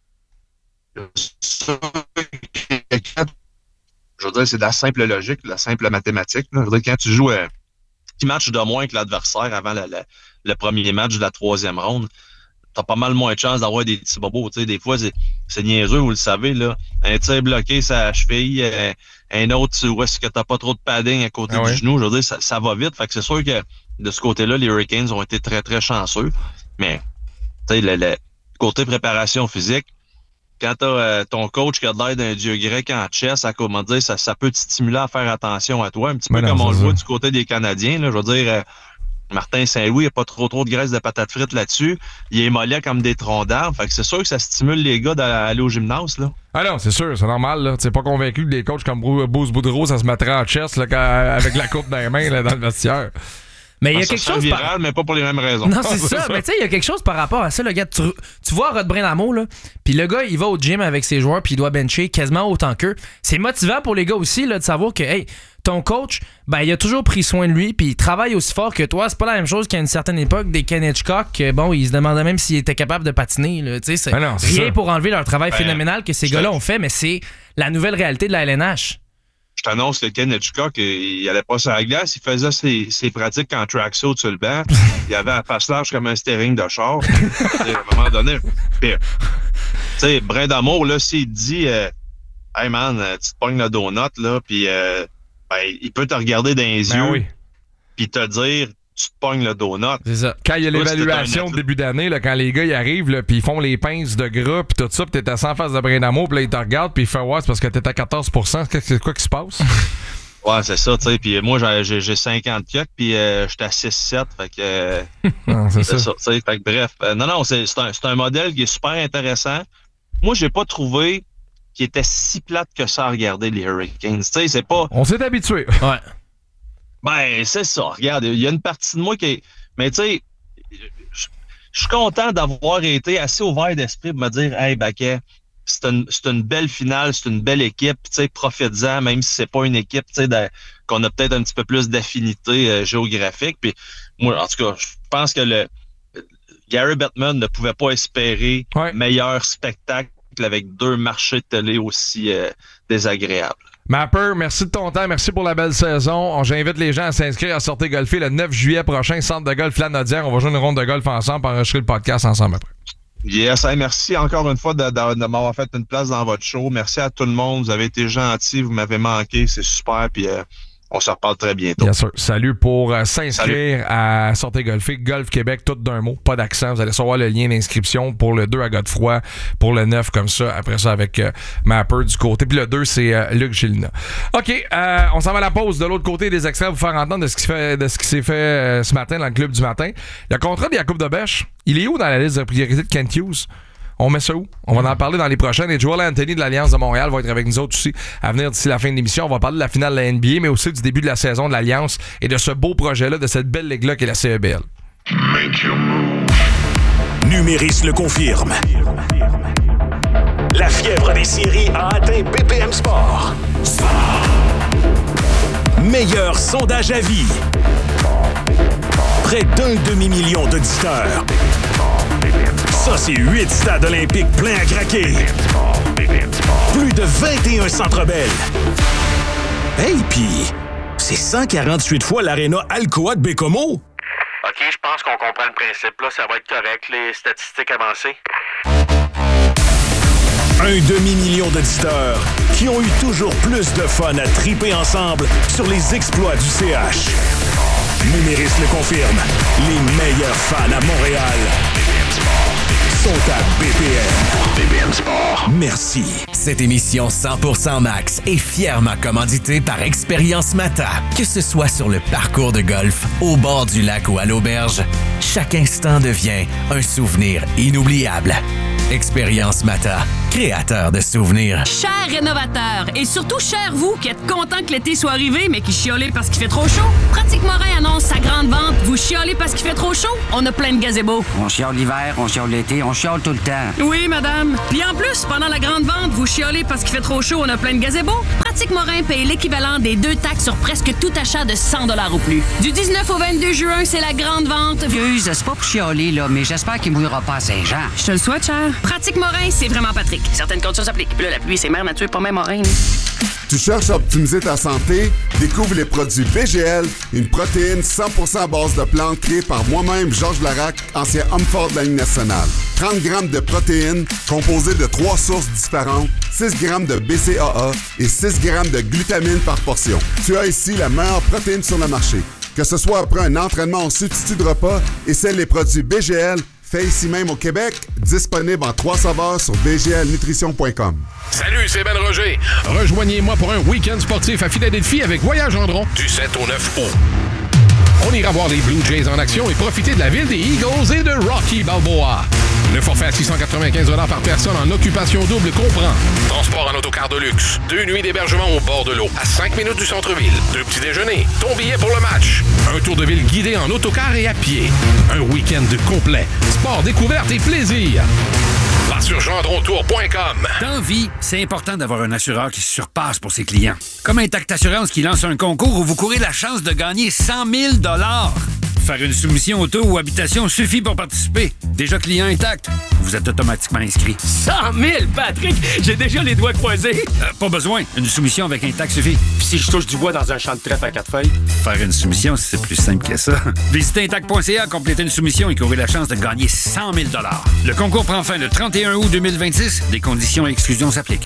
Je veux dire, c'est de la simple logique, de la simple mathématique. Là. Je veux dire, quand tu joues 6 matchs de moins que l'adversaire avant le premier match de la troisième ronde, t'as pas mal moins de chances d'avoir des petits bobos. Tu sais, des fois, c'est niaiseux, vous le savez, là. Un tir bloqué, sa cheville, un autre où est-ce que t'as pas trop de padding à côté du genou. Je veux dire, ça va vite. Fait que c'est sûr que de ce côté-là, les Hurricanes ont été très, très chanceux. Mais tu sais, le côté préparation physique, quand t'as ton coach qui a l'air d'un dieu grec en chess, à comment dire, ça peut te stimuler à faire attention à toi, un petit peu comme on le voit du côté des Canadiens. Là, je veux dire, Martin Saint-Louis, il n'y a pas trop de graisse de patates frites là-dessus. Il est mollet comme des troncs d'arbres. Fait que c'est sûr que ça stimule les gars d'aller au gymnase. Là. Ah non, c'est sûr, c'est normal. Là. Tu n'es pas convaincu que des coachs comme Bruce Boudreau, ça se mettrait en chess là, avec la coupe dans les mains là, dans le vestiaire. Mais il y a quelque chose viral, mais pas pour les mêmes raisons. Non, c'est ça. Mais tu sais, il y a quelque chose par rapport à ça, le gars. Tu vois Rod Brind'Amour, là, puis le gars, il va au gym avec ses joueurs, puis il doit bencher quasiment autant qu'eux. C'est motivant pour les gars aussi, là, de savoir que, hey, ton coach, ben, il a toujours pris soin de lui, puis il travaille aussi fort que toi. C'est pas la même chose qu'à une certaine époque, des Ken Hitchcock, bon, ils se demandaient même s'ils étaient capables de patiner, là. Tu sais, c'est rien ça. Pour enlever leur travail phénoménal que ces gars-là ont fait, mais c'est la nouvelle réalité de la LNH. Je t'annonce que Ken Hitchcock, il allait pas sur la glace, il faisait ses pratiques en tracksuit sur le banc. Il avait un passe large comme un steering de char. À un moment donné, pire. Tu sais, Brind'Amour, là, s'il te dit hey man, tu te pognes le donut, là, puis il peut te regarder dans les yeux, puis te dire tu te pognes le donut. C'est ça. Quand il y a l'évaluation de début d'année, là, quand les gars ils arrivent, puis ils font les pinces de gras, puis tout ça, puis t'es à 100 faces de Brind'Amour, puis là, ils te regardent, puis ils font c'est parce que t'es à 14%. C'est quoi qui se passe? Ouais, c'est ça, tu sais. Puis moi, j'ai 50 kioks, puis j'étais à 6-7. Fait que. c'est ça. Tu sais. Fait que bref. Non, c'est un modèle qui est super intéressant. Moi, j'ai pas trouvé qu'il était si plate que ça à regarder les Hurricanes. Tu sais, c'est pas. On s'est habitué. Ouais. Ben, c'est ça. Regarde, il y a une partie de moi qui est. Mais tu sais, je suis content d'avoir été assez ouvert d'esprit pour me dire, hey, Baquet, c'est une belle finale, c'est une belle équipe, tu sais, profites-en, même si c'est pas une équipe, tu sais, qu'on a peut-être un petit peu plus d'affinité géographique. Puis moi, en tout cas, je pense que Gary Bettman ne pouvait pas espérer meilleur spectacle avec 2 marchés de télé aussi désagréables. Mapper, merci de ton temps, merci pour la belle saison. J'invite les gens à s'inscrire à Sortez Golfer le 9 juillet prochain, centre de golf Lanaudière. On va jouer une ronde de golf ensemble pour enregistrer le podcast ensemble après. Yes, merci encore une fois de m'avoir fait une place dans votre show. Merci à tout le monde, vous avez été gentils, vous m'avez manqué, c'est super, puis on se reparle très bientôt. Bien sûr. Salut pour s'inscrire à Sortez Golfer, Golf Québec, tout d'un mot, pas d'accent. Vous allez savoir le lien d'inscription pour le 2 à Godefroy, pour le 9 comme ça, après ça avec Mapper du côté. Puis le 2, c'est Luc Gélina. OK, on s'en va à la pause. De l'autre côté des extraits, vous faire entendre de ce qui s'est fait ce matin dans le club du matin. Le contrat de Jakub Dobeš, il est où dans la liste de priorité de Kent Hughes? On met ça où? On va en parler dans les prochaines. Et Joel Anthony de l'Alliance de Montréal va être avec nous autres aussi à venir d'ici la fin de l'émission. On va parler de la finale de la NBA, mais aussi du début de la saison de l'Alliance et de ce beau projet-là, de cette belle ligue-là qu'est la CEBL. Numéris le confirme. La fièvre des séries a atteint BPM Sport. Meilleur sondage à vie. Près d'1 demi-million d'auditeurs. Ça, c'est 8 stades olympiques pleins à craquer. Plus de 21 Centre Bell. Hey, pis c'est 148 fois l'aréna Alcoa de Bécomo. OK, je pense qu'on comprend le principe. Là, ça va être correct, les statistiques avancées. 1 demi-million d'auditeurs qui ont eu toujours plus de fun à triper ensemble sur les exploits du CH. Numéris le confirme. Les meilleurs fans à Montréal sont à BPM. BPM Sport. Merci. Cette émission 100% Max est fièrement commanditée par Expérience Mata. Que ce soit sur le parcours de golf, au bord du lac ou à l'auberge, chaque instant devient un souvenir inoubliable. Expérience Mata, créateur de souvenirs. Chers rénovateurs, et surtout chers vous qui êtes contents que l'été soit arrivé, mais qui chiolez parce qu'il fait trop chaud, Pratique Morin annonce sa grande vente. Vous chiolez parce qu'il fait trop chaud? On a plein de gazebo. On chiole l'hiver, on chiole l'été, on chiole tout le temps. Oui, madame. Puis en plus, pendant la grande vente, vous chiolez parce qu'il fait trop chaud, on a plein de gazebo. Pratique Morin paye l'équivalent des 2 taxes sur presque tout achat de 100$ ou plus. Du 19 au 22 juin, c'est la grande vente. Excuse, c'est pas pour chialer, là, mais j'espère qu'il mouillera pas à Saint-Jean. Je te le souhaite, cher. Pratique Morin, c'est vraiment Patrick. Certaines conditions s'appliquent. Puis là, la pluie, c'est mère nature, pas même Morin. Tu cherches à optimiser ta santé? Découvre les produits BGL, une protéine 100% à base de plantes créée par moi-même, Georges Larac, ancien homme fort de la Ligue nationale. 30 grammes de protéines composées de 3 sources différentes, 6 grammes de BCAA et 6 grammes de glutamine par portion. Tu as ici la meilleure protéine sur le marché. Que ce soit après un entraînement en substitut de repas, essaie les produits BGL, fait ici même au Québec, disponible en 3 saveurs sur bglnutrition.com. Salut, c'est Ben Roger. Rejoignez-moi pour un week-end sportif à Philadelphie avec Voyage Gendron du 7 au 9 août. On ira voir les Blue Jays en action et profiter de la ville des Eagles et de Rocky Balboa. Le forfait à 695$ par personne en occupation double comprend transport en autocar de luxe, 2 nuits d'hébergement au bord de l'eau, à 5 minutes du centre-ville, 2 petits déjeuners, ton billet pour le match, un tour de ville guidé en autocar et à pied, un week-end complet, sport, découverte et plaisir. Va sur gendrontour.com. Dans vie, c'est important d'avoir un assureur qui se surpasse pour ses clients. Comme Intact Assurance qui lance un concours où vous courez la chance de gagner 100 000 $. Faire une soumission auto ou habitation suffit pour participer. Déjà client Intact, vous êtes automatiquement inscrit. 100 000, Patrick! J'ai déjà les doigts croisés. Pas besoin. Une soumission avec Intact suffit. Puis si je touche du bois dans un champ de trèfle à 4 feuilles? Faire une soumission, c'est plus simple que ça. Visitez Intact.ca, complétez une soumission et courez la chance de gagner 100 000 $. Le concours prend fin le 31 août 2026. Des conditions et exclusions s'appliquent.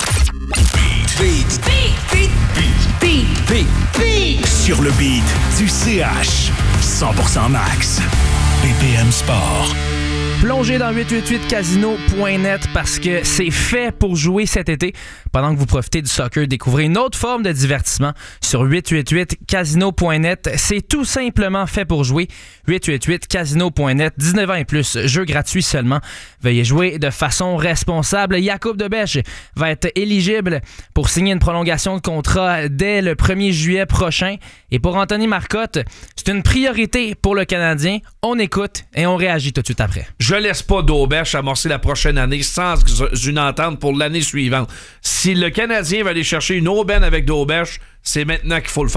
Sur le beat du CH. 100% Max. BPM Sport. Plongez dans 888casino.net parce que c'est fait pour jouer cet été. Pendant que vous profitez du soccer, découvrez une autre forme de divertissement sur 888casino.net. C'est tout simplement fait pour jouer. 888casino.net, 19 ans et plus, jeu gratuit seulement. Veuillez jouer de façon responsable. Jakub Dobeš va être éligible pour signer une prolongation de contrat dès le 1er juillet prochain. Et pour Anthony Marcotte, c'est une priorité pour le Canadien. On écoute et on réagit tout de suite après. Je laisse pas Dobeš amorcer la prochaine année sans une entente pour l'année suivante. Si le Canadien va aller chercher une aubaine avec Dobeš, c'est maintenant qu'il faut le faire.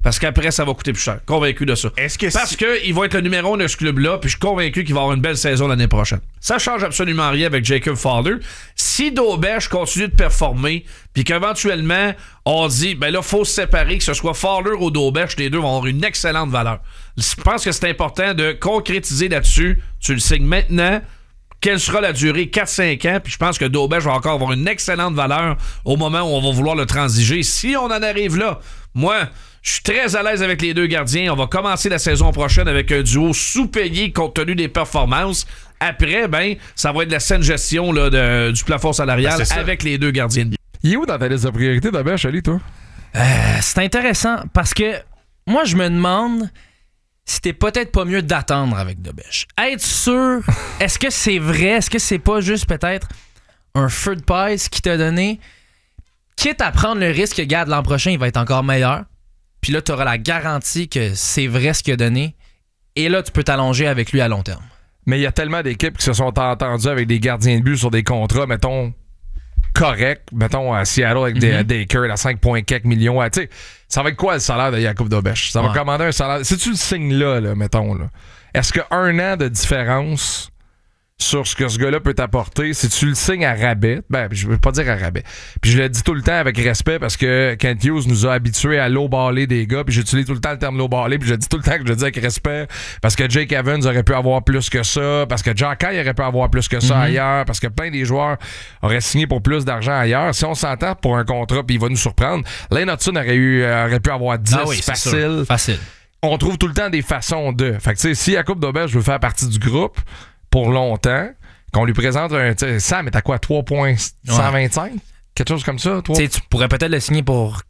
Parce qu'après, ça va coûter plus cher. Convaincu de ça. Parce qu'il va être le numéro 1 de ce club-là, puis je suis convaincu qu'il va avoir une belle saison l'année prochaine. Ça change absolument rien avec Jacob Fowler. Si Daubeche continue de performer, puis qu'éventuellement, on dit, ben là, il faut se séparer, que ce soit Fowler ou Daubeche, les deux vont avoir une excellente valeur. Je pense que c'est important de concrétiser là-dessus. Tu le signes maintenant. Quelle sera la durée? 4-5 ans. Puis je pense que Daubeche va encore avoir une excellente valeur au moment où on va vouloir le transiger. Si on en arrive là, moi, je suis très à l'aise avec les deux gardiens. On va commencer la saison prochaine avec un duo sous-payé compte tenu des performances. Après, ben, ça va être de la saine gestion là, du plafond salarial avec les deux gardiens de but. Il est où dans ta liste de priorité, Daubeche, Ali, toi? C'est intéressant parce que moi, je me demande si t'es peut-être pas mieux d'attendre avec Daubeche. Être sûr, est-ce que c'est vrai? Est-ce que c'est pas juste peut-être un feu de paille qui t'a donné? Quitte à prendre le risque que, regarde, l'an prochain, il va être encore meilleur. Puis là, t'auras la garantie que c'est vrai ce qu'il a donné. Et là, tu peux t'allonger avec lui à long terme. Mais il y a tellement d'équipes qui se sont entendues avec des gardiens de but sur des contrats, mettons, corrects. Mettons, à Seattle avec Daker à 5,4 millions. Tu sais, ça va être quoi le salaire de Jakub Daubeche? Ça va commander un salaire. Si tu le signes là, mettons, là, est-ce qu'un an de différence sur ce que ce gars-là peut t'apporter, si tu le signes à rabais, ben, je veux pas dire à rabais. Puis je le dis tout le temps avec respect parce que Kent Hughes nous a habitués à low-baller des gars, puis j'utilise tout le temps le terme low-baller, puis je dis tout le temps que je le dis avec respect parce que Jake Evans aurait pu avoir plus que ça, parce que Jack Kay aurait pu avoir plus que ça ailleurs, parce que plein des joueurs auraient signé pour plus d'argent ailleurs. Si on s'entend pour un contrat, puis il va nous surprendre, Lane Hudson aurait pu avoir 10 facile. On trouve tout le temps des façons de. Fait que tu sais, si Jakub Daubeche veut faire partie du groupe pour longtemps, qu'on lui présente un... Sam est à quoi? 3,125? Quelque chose comme ça? Tu pourrais peut-être le signer pour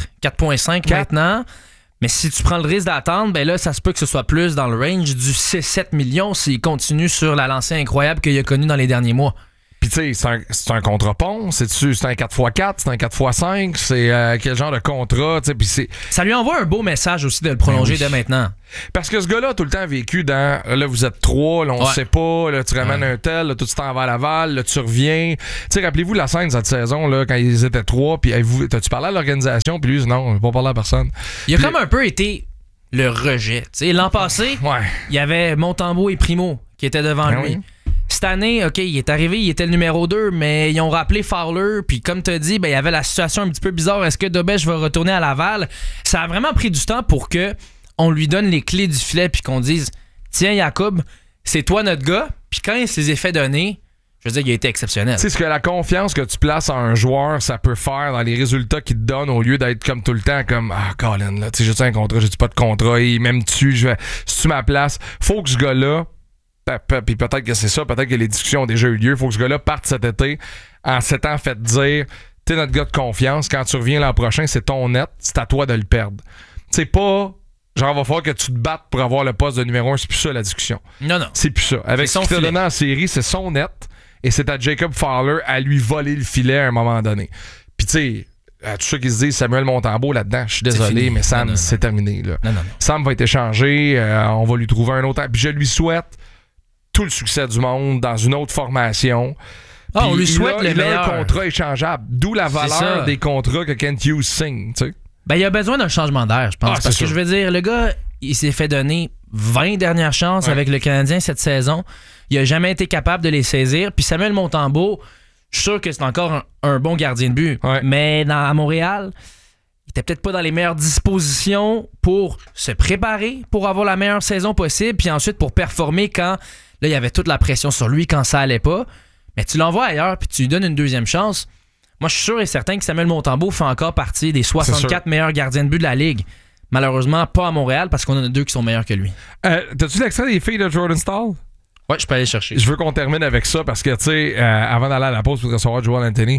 4,5 maintenant, mais si tu prends le risque d'attendre, ben là, ça se peut que ce soit plus dans le range du 6-7 millions s'il continue sur la lancée incroyable qu'il a connue dans les derniers mois. Puis tu sais, c'est un contrat-pont, c'est un 4x4, c'est un 4x5, c'est quel genre de contrat, tu sais, puis c'est... Ça lui envoie un beau message aussi de le prolonger dès maintenant. Parce que ce gars-là a tout le temps vécu dans, là, vous êtes 3, là, on sait pas, là, tu ramènes un tel, là, tout tu t'en vas à Laval, là, tu reviens. Tu sais, rappelez-vous la scène cette saison, là, quand ils étaient 3, puis t'as-tu parlé à l'organisation, puis lui, non, je vais pas parler à personne. Il a comme un peu été le rejet. Tu sais, l'an passé, il y avait Montembeault et Primo qui étaient devant lui. Cette année, OK, il est arrivé, il était le numéro 2, mais ils ont rappelé Fowler, puis comme tu as dit, ben, il y avait la situation un petit peu bizarre. Est-ce que Daubeche va retourner à Laval? Ça a vraiment pris du temps pour que on lui donne les clés du filet, puis qu'on dise, tiens, Jakub, c'est toi notre gars, puis quand il s'est fait donner, je veux dire, il a été exceptionnel. Tu sais, ce que la confiance que tu places en un joueur, ça peut faire dans les résultats qu'il te donne au lieu d'être comme tout le temps, comme, Colin, là, tu sais, j'ai-tu un contrat, j'ai-tu pas de contrat, il m'aime-tu, si tu ma place, faut que ce gars-là, puis peut-être que c'est ça, peut-être que les discussions ont déjà eu lieu. Il faut que ce gars-là parte cet été en s'étant fait dire t'es notre gars de confiance, quand tu reviens l'an prochain, c'est ton net, c'est à toi de le perdre. C'est pas genre va falloir que tu te battes pour avoir le poste de numéro 1, c'est plus ça la discussion. Non. C'est plus ça. Avec ce qu'il t'a donné en série, c'est son net et c'est à Jacob Fowler à lui voler le filet à un moment donné. Puis tu sais, à tous ceux qui se disent Samuel Montembeault là-dedans, je suis désolé, mais Sam, c'est terminé. Là. Non. Sam va être échangé, on va lui trouver un autre. Puis je lui souhaite tout le succès du monde dans une autre formation. On lui souhaite le meilleur. Il a un contrat échangeable, d'où la valeur des contrats que Kent Hughes signe. Tu sais. Ben, il a besoin d'un changement d'air, je pense. Parce que je veux dire, le gars, il s'est fait donner 20 dernières chances avec le Canadien cette saison. Il n'a jamais été capable de les saisir. Puis Samuel Montembeault, je suis sûr que c'est encore un bon gardien de but. Mais à Montréal, il était peut-être pas dans les meilleures dispositions pour se préparer pour avoir la meilleure saison possible, puis ensuite pour performer quand là, il y avait toute la pression sur lui quand ça allait pas. Mais tu l'envoies ailleurs, puis tu lui donnes une deuxième chance. Moi, je suis sûr et certain que Samuel Montembeault fait encore partie des 64 meilleurs gardiens de but de la Ligue. Malheureusement, pas à Montréal, parce qu'on en a 2 qui sont meilleurs que lui. T'as-tu l'extrait des filles de Jordan Stahl? Ouais, je peux aller chercher. Je veux qu'on termine avec ça, parce que, tu sais, avant d'aller à la pause pour recevoir Joel Anthony,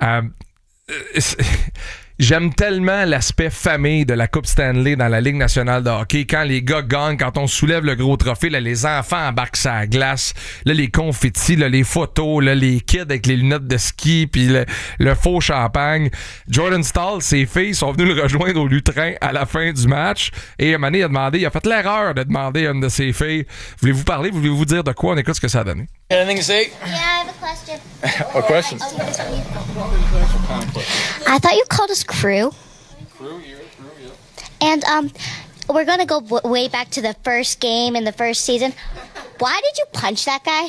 j'aime tellement l'aspect famille de la Coupe Stanley dans la Ligue nationale de hockey. Quand les gars gagnent, quand on soulève le gros trophée, là, les enfants embarquent sur la glace, là, les confettis, là, les photos, là, les kids avec les lunettes de ski, puis le faux champagne. Jordan Stahl, ses filles sont venues le rejoindre au lutrin à la fin du match. Et à un moment donné, il a fait l'erreur de demander à une de ses filles, voulez-vous parler, voulez-vous dire de quoi? On écoute ce que ça a donné. Anything to say? Yeah, I have a question. A question? I thought you called us crew. Crew, you're a crew, yeah. And we're gonna go way back to the first game in the first season. Why did you punch that guy?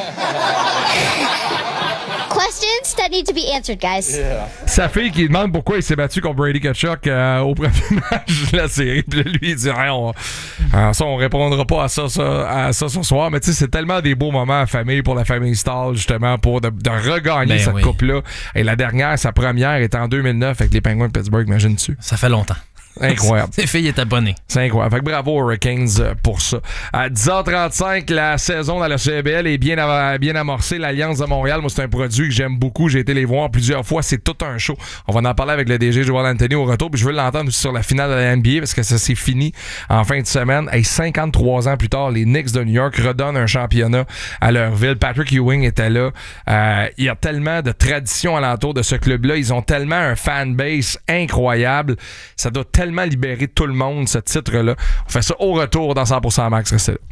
Questions that need to be answered, guys. Yeah. Sa fille qui demande pourquoi il s'est battu contre Brady Kachuk au premier match de la série. Puis là, lui, il dit on répondra pas à ça ce soir. Mais tu sais, c'est tellement des beaux moments à famille pour la famille Stahl, justement, pour de regagner cette coupe-là. Et la dernière, sa première, est en 2009 avec les Penguins de Pittsburgh. Imagine-tu? Ça fait longtemps. Incroyable. Les filles étaient abonnées. C'est incroyable. Fait que bravo aux Hurricanes pour ça. À 10h35, la saison dans la CEBL est bien amorcée. L'Alliance de Montréal, moi, c'est un produit que j'aime beaucoup. J'ai été les voir plusieurs fois. C'est tout un show. On va en parler avec le DG Joel Anthony au retour. Puis je veux l'entendre aussi sur la finale de la NBA parce que ça s'est fini en fin de semaine. Et 53 ans plus tard, les Knicks de New York redonnent un championnat à leur ville. Patrick Ewing était là. Il y a tellement de traditions alentour de ce club-là. Ils ont tellement un fanbase incroyable. Ça doit tellement libérer tout le monde, ce titre-là. On fait ça au retour dans 100% Max. Restez là.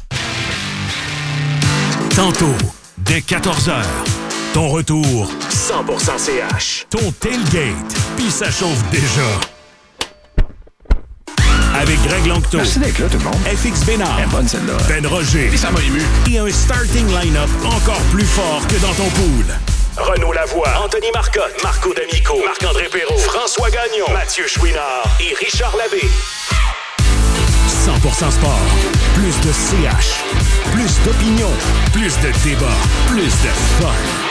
Tantôt, dès 14h, ton retour 100% CH. Ton tailgate, puis ça chauffe déjà. Avec Greg Longto. Merci d'être là, tout le monde. FX Bénard. Elle est bonne, celle-là. Ben Roger. Et ça m'a ému. Et un starting line-up encore plus fort que dans ton pool. Renaud Lavoie, Anthony Marcotte, Marco D'Amico, Marc-André Perrault, François Gagnon, Mathieu Chouinard et Richard Labbé. 100% sport. Plus de CH. Plus d'opinion. Plus de débat. Plus de fun.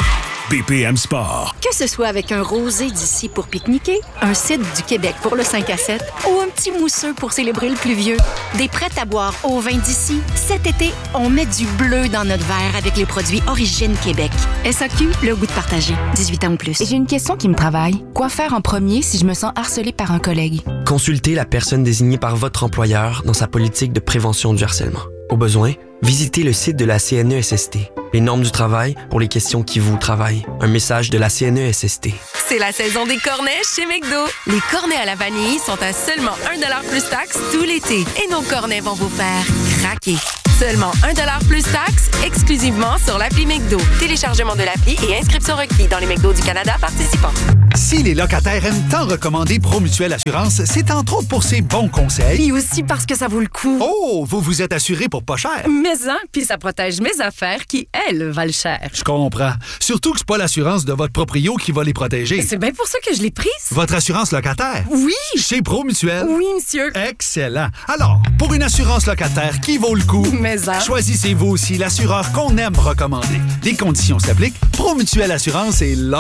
BPM Sport. Que ce soit avec un rosé d'ici pour pique-niquer, un cidre du Québec pour le 5 à 7 ou un petit mousseux pour célébrer le pluvieux, des prêts à boire au vin d'ici, cet été, on met du bleu dans notre verre avec les produits Origine Québec. SAQ, le goût de partager. 18 ans ou plus. J'ai une question qui me travaille. Quoi faire en premier si je me sens harcelée par un collègue? Consultez la personne désignée par votre employeur dans sa politique de prévention du harcèlement. Au besoin, visitez le site de la CNESST. Les normes du travail pour les questions qui vous travaillent. Un message de la CNESST. C'est la saison des cornets chez McDo. Les cornets à la vanille sont à seulement 1$ plus taxe tout l'été. Et nos cornets vont vous faire craquer. Seulement 1$ plus taxe, exclusivement sur l'appli McDo. Téléchargement de l'appli et inscription requis dans les McDo du Canada participants. Si les locataires aiment tant recommander Promutuelle Assurance, c'est entre autres pour ses bons conseils. Et aussi parce que ça vaut le coup. Oh, vous vous êtes assuré pour pas cher. Mais hein, puis ça protège mes affaires qui, elles, valent cher. Je comprends. Surtout que c'est pas l'assurance de votre proprio qui va les protéger. C'est bien pour ça que je l'ai prise. Votre assurance locataire? Oui. Chez Promutuelle? Oui, monsieur. Excellent. Alors, pour une assurance locataire qui vaut le coup, choisissez-vous aussi l'assureur qu'on aime recommander. Les conditions s'appliquent. Promutuelle Assurance et la.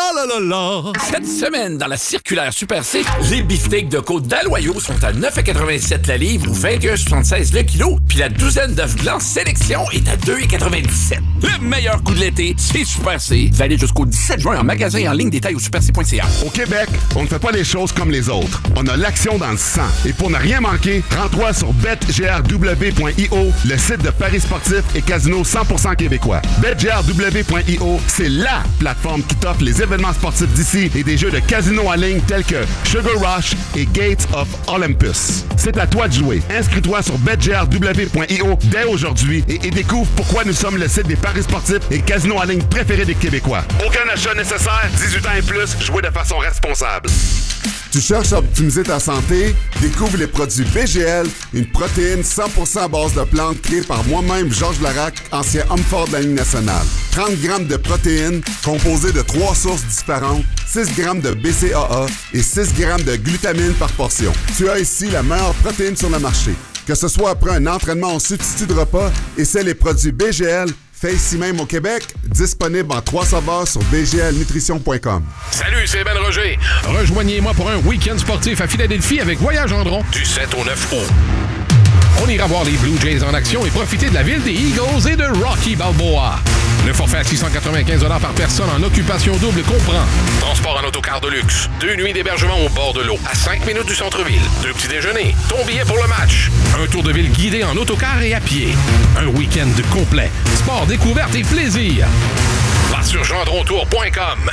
Cette semaine, dans la circulaire Super C, les beefsteaks de côte d'Aloyau sont à 9,87 la livre ou 21,76 le kilo, puis la douzaine d'œufs blancs sélection est à 2,97. Le meilleur coup de l'été, c'est Super C. Valide jusqu'au 17 juin en magasin et en ligne, détail au superc.ca. Au Québec, on ne fait pas les choses comme les autres. On a l'action dans le sang. Et pour ne rien manquer, rends-toi sur betgrw.io, le site de paris sportifs et casino 100% québécois. betgrw.io, c'est LA plateforme qui t'offre les événements sportifs d'ici et des jeux de casino en ligne tels que Sugar Rush et Gates of Olympus. C'est à toi de jouer. Inscris-toi sur betgrw.io dès aujourd'hui et découvre pourquoi nous sommes le site des paris sportifs et casinos en ligne préférés des Québécois. Aucun achat nécessaire, 18 ans et plus, jouez de façon responsable. Tu cherches à optimiser ta santé? Découvre les produits BGL, une protéine 100% à base de plantes créée par moi-même, Georges Larac, ancien homme fort de la Ligue nationale. 30 grammes de protéines composées de 3 sources différentes, 6 grammes de BCAA et 6 grammes de glutamine par portion. Tu as ici la meilleure protéine sur le marché. Que ce soit après un entraînement en substitut de repas, essaie les produits BGL, fait ici même au Québec, disponible en 3 saveurs sur bglnutrition.com. Salut, c'est Ben Roger. Rejoignez-moi pour un week-end sportif à Philadelphie avec Voyage Gendron du 7 au 9 août. On ira voir les Blue Jays en action et profiter de la ville des Eagles et de Rocky Balboa. Le forfait à 695 $ par personne en occupation double comprend transport en autocar de luxe, 2 nuits d'hébergement au bord de l'eau, à 5 minutes du centre-ville, 2 petits déjeuners, ton billet pour le match, un tour de ville guidé en autocar et à pied, un week-end complet, sport, découverte et plaisir. Va sur gendrontour.com.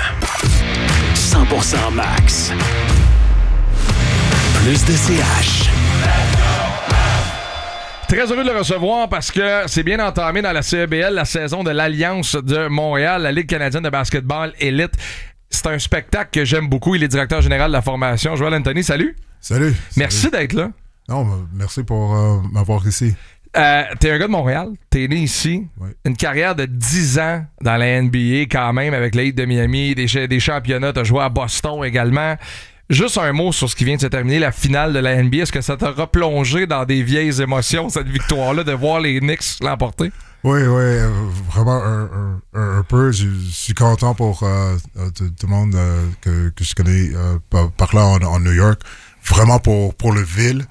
100% max. Plus de CH. Très heureux de le recevoir parce que c'est bien entamé dans la CEBL, la saison de l'Alliance de Montréal, la Ligue canadienne de basketball élite. C'est un spectacle que j'aime beaucoup. Il est directeur général de la formation. Joel Anthony, salut. Salut. Merci d'être là. Non, merci pour m'avoir ici. T'es un gars de Montréal, t'es né ici, une carrière de 10 ans dans la NBA quand même avec les Heat de Miami, des championnats, t'as joué à Boston également. Juste un mot sur ce qui vient de se terminer, la finale de la NBA. Est-ce que ça t'a replongé dans des vieilles émotions, cette victoire-là, de voir les Knicks l'emporter? Oui, vraiment un peu. Je suis content pour tout le monde que je connais par là en New York. Vraiment pour le ville.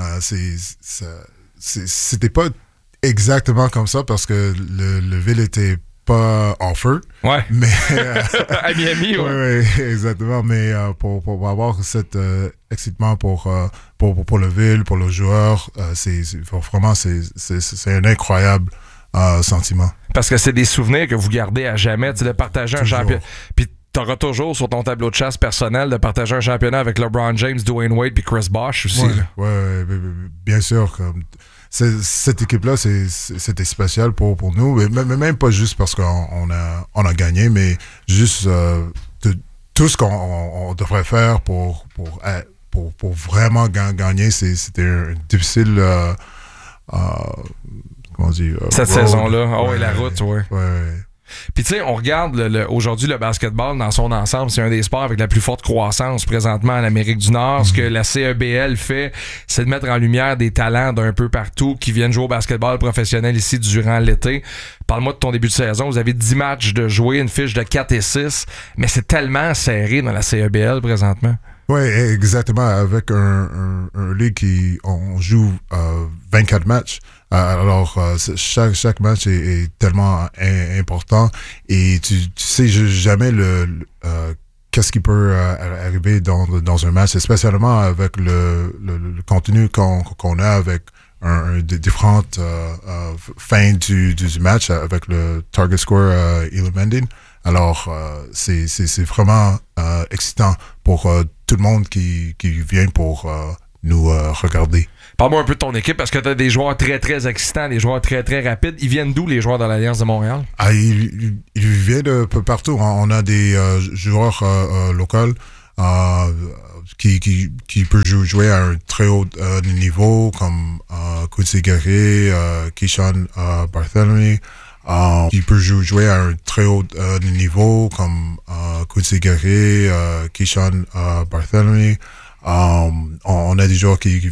C'était pas exactement comme ça parce que le ville était pas en feu. Ouais. Mais à Miami, ouais. Oui, exactement. Mais pour avoir cet excitement pour le ville, pour le joueur, c'est un incroyable sentiment. Parce que c'est des souvenirs que vous gardez à jamais, de partager un championnat. Puis t'auras toujours sur ton tableau de chasse personnel de partager un championnat avec LeBron James, Dwayne Wade puis Chris Bosh aussi. Oui, bien sûr. Cette équipe-là, c'était spécial pour nous. Mais même pas juste parce qu'on a gagné, mais juste tout ce qu'on devrait faire pour vraiment gagner. C'était difficile... comment dire? Cette saison-là. La route, oui. Puis tu sais, on regarde aujourd'hui le basketball dans son ensemble, c'est un des sports avec la plus forte croissance présentement en Amérique du Nord. Ce que la CEBL fait, c'est de mettre en lumière des talents d'un peu partout qui viennent jouer au basketball professionnel ici durant l'été. Parle-moi de ton début de saison. Vous avez 10 matchs de jouer, une fiche de 4-6, mais c'est tellement serré dans la CEBL présentement. Oui, exactement. Avec un ligue qui on joue 24 matchs. Alors, chaque match est tellement important et tu sais jamais qu'est-ce qui peut arriver dans un match, spécialement avec le contenu qu'on a avec différentes fins du match avec le target score eliminating. Alors, c'est vraiment excitant pour tout le monde qui vient pour nous regarder. Parle-moi un peu de ton équipe parce que tu as des joueurs très, très excitants, des joueurs très, très rapides. Ils viennent d'où, les joueurs de l'Alliance de Montréal? Ils viennent de partout. On a des joueurs locaux qui peuvent jouer à un très haut niveau comme Quincy Guerrier, Keyshawn Barthélemy. Qui peut jouer à un très haut niveau comme Quincy Guerrier, Keyshawn Barthélemy. On a des joueurs qui